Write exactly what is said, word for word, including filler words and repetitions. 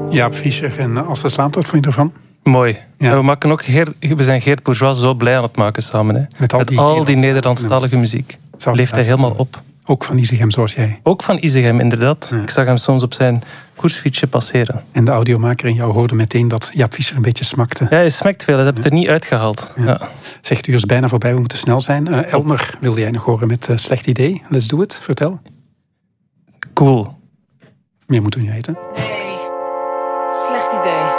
Jaap Fischer en Als de slaat, wat vond je ervan? Mooi. Ja. We, maken ook Geert, we zijn Geert Bourgeois zo blij aan het maken samen. Hè. Met al die, Met al die Nederlandstalige muziek. Leeft hij helemaal op. Ook van Isegem, zoals jij. Ook van Isegem, inderdaad. Ja. Ik zag hem soms op zijn koersfietsje passeren. En de audiomaker in jou hoorde meteen dat Jaap Fischer een beetje smakte. Ja, hij smakt veel. Dat heb je ja. er niet uitgehaald. Ja. Ja. Zegt u, is bijna voorbij, we moeten snel zijn. Uh, Elmer, wilde jij nog horen met uh, Slecht Idee? Let's do it. Vertel. Cool. Meer moeten we niet weten. Hey, slecht idee.